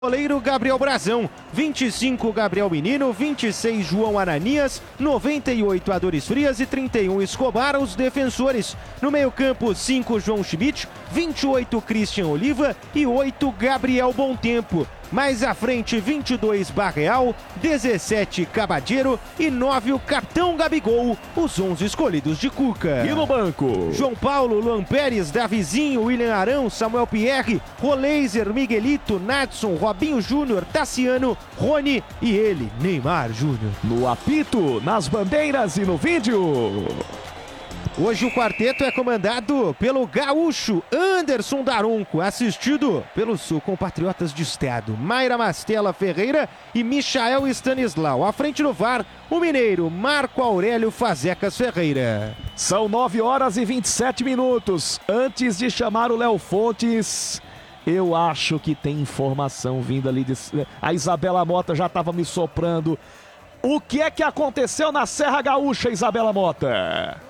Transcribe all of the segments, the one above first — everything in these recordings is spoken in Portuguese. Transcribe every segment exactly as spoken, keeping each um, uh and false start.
Goleiro Gabriel Brazão, vinte e cinco Gabriel Menino, vinte e seis João Ananias, noventa e oito Adores Frias e trinta e um Escobar, os defensores. No meio-campo, cinco João Schmidt, vinte e oito Christian Oliva e oito Gabriel Bontempo. Mais à frente, vinte e dois Barreal, dezessete Cabadeiro e nove o Capitão Gabigol, os onze escolhidos de Cuca. E no banco? João Paulo, Luan Pérez, Davizinho, William Arão, Samuel Pierre, Roleiser, Miguelito, Nadson, Robinho Júnior, Tassiano, Rony e ele, Neymar Júnior. No apito, nas bandeiras e no vídeo. Hoje o quarteto é comandado pelo gaúcho Anderson Daronco, assistido pelos compatriotas de estado Mayra Mastella Ferreira e Michael Stanislau. À frente no V A R, o mineiro Marco Aurélio Fazecas Ferreira. São nove horas e vinte e sete minutos. Antes de chamar o Léo Fontes, eu acho que tem informação vinda ali. De... A Isabela Mota já estava me soprando. O que é que aconteceu na Serra Gaúcha, Isabela Mota?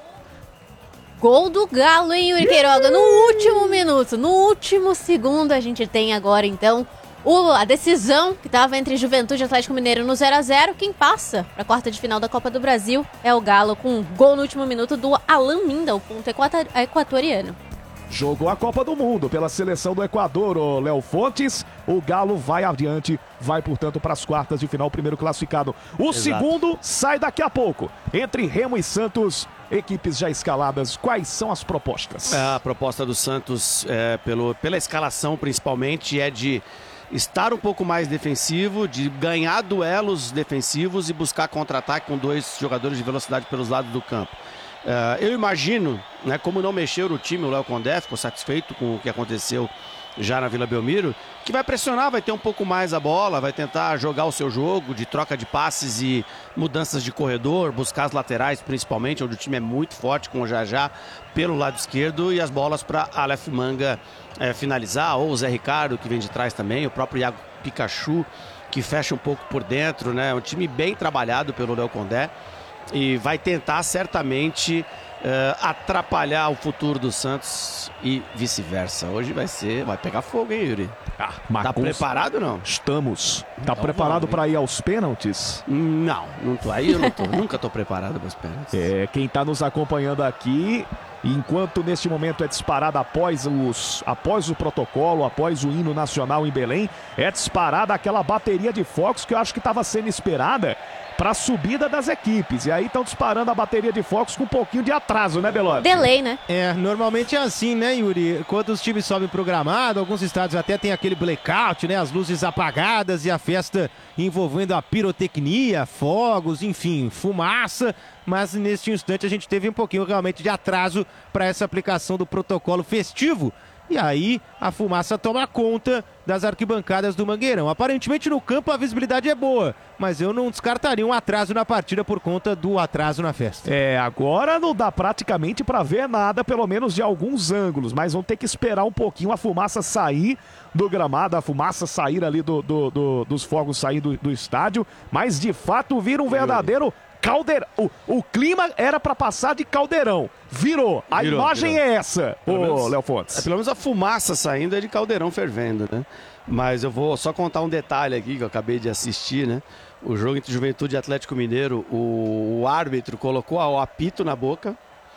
Gol do Galo, hein, Yuri Queiroga? No último minuto, no último segundo, a gente tem agora, então, o, a decisão que estava entre Juventude e Atlético Mineiro no zero a zero. Quem passa para a quarta de final da Copa do Brasil é o Galo, com um gol no último minuto do Alan Minda, o ponto equatoriano. Jogou a Copa do Mundo pela seleção do Equador, o Léo Fontes. O Galo vai adiante, vai, portanto, para as quartas de final, o primeiro classificado. O Exato. Segundo sai daqui a pouco. Entre Remo e Santos, equipes já escaladas. Quais são as propostas? A proposta do Santos, é, pelo, pela escalação principalmente, é de estar um pouco mais defensivo, de ganhar duelos defensivos e buscar contra-ataque com dois jogadores de velocidade pelos lados do campo. Uh, eu imagino, né, como não mexeu no time, o Léo Condé ficou satisfeito com o que aconteceu já na Vila Belmiro, que vai pressionar, vai ter um pouco mais a bola, vai tentar jogar o seu jogo de troca de passes e mudanças de corredor, buscar as laterais principalmente, onde o time é muito forte, com o Jajá pelo lado esquerdo e as bolas para Aleph Manga é, finalizar, ou o Zé Ricardo, que vem de trás também, o próprio Iago Pikachu, que fecha um pouco por dentro, né? Um time bem trabalhado pelo Léo Condé. E vai tentar certamente uh, atrapalhar o futuro do Santos e vice-versa. Hoje vai ser, vai pegar fogo, hein, Yuri? Ah, tá preparado ou não? Estamos. Tá então, preparado para ir aos pênaltis? Não, não tô. Aí eu não tô. Nunca tô preparado para os pênaltis. É, quem tá nos acompanhando aqui, enquanto neste momento é disparada após, os, após o protocolo, após o hino nacional em Belém, é disparada aquela bateria de focos que eu acho que estava sendo esperada para a subida das equipes. E aí estão disparando a bateria de focos com um pouquinho de atraso, né, Belotti? Delay, né? É, normalmente é assim, né, Yuri? Quando os times sobem pro gramado, alguns estádios até tem aquele blackout, né? As luzes apagadas e a festa envolvendo a pirotecnia, fogos, enfim, fumaça. Mas neste instante a gente teve um pouquinho realmente de atraso para essa aplicação do protocolo festivo. E aí a fumaça toma conta das arquibancadas do Mangueirão. Aparentemente no campo a visibilidade é boa, mas eu não descartaria um atraso na partida por conta do atraso na festa. É, agora não dá praticamente para ver nada, pelo menos de alguns ângulos, mas vão ter que esperar um pouquinho a fumaça sair do gramado, a fumaça sair ali do, do, do, dos fogos sair do, do estádio, mas de fato vira um verdadeiro caldeirão. O, o clima era para passar de caldeirão. Virou. A virou, imagem virou. É essa, ô Léo Fontes. É, pelo menos a fumaça saindo é de caldeirão fervendo, né? Mas eu vou só contar um detalhe aqui que eu acabei de assistir, né? O jogo entre Juventude e Atlético Mineiro, o, o árbitro colocou o apito na boca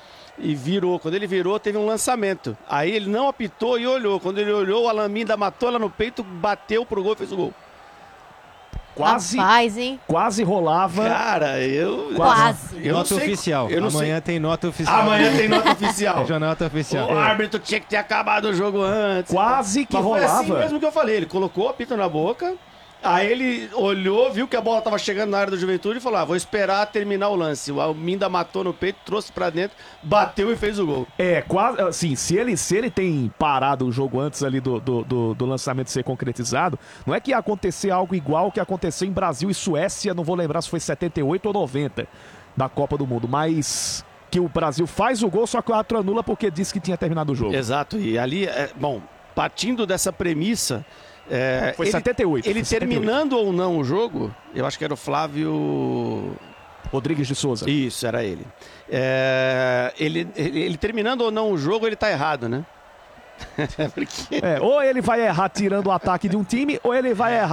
e virou. Quando ele virou, teve um lançamento. Aí ele não apitou e olhou. Quando ele olhou, o Alan Minda matou ela no peito, bateu pro gol e fez o gol. Quase, Rapaz, hein? quase rolava. Cara, eu... Quase. Eu nota sei, oficial. Eu Amanhã sei. Tem nota oficial. Amanhã tem nota oficial. É nota oficial. O é. árbitro tinha que ter acabado o jogo antes. Quase que Mas rolava. Foi assim mesmo que eu falei. Ele colocou o apito na boca, aí ele olhou, viu que a bola estava chegando na área do Juventude e falou, ah, vou esperar terminar o lance. O Minda matou no peito, trouxe pra dentro, bateu e fez o gol. É, quase, assim, se ele, se ele tem parado o jogo antes ali do, do, do, do lançamento ser concretizado, não é que ia acontecer algo igual que aconteceu em Brasil e Suécia, não vou lembrar se foi setenta e oito ou noventa da Copa do Mundo, mas que o Brasil faz o gol, só que o árbitro anula porque disse que tinha terminado o jogo. Exato, e ali, é, bom, partindo dessa premissa, É, foi ele, setenta e oito. Ele foi terminando setenta e oito. ou não o jogo, eu acho que era o Flávio Rodrigues de Souza. Isso, era ele. É, ele, ele. Ele terminando ou não o jogo, ele tá errado, né? É, ou ele vai errar tirando o ataque de um time, ou ele vai errar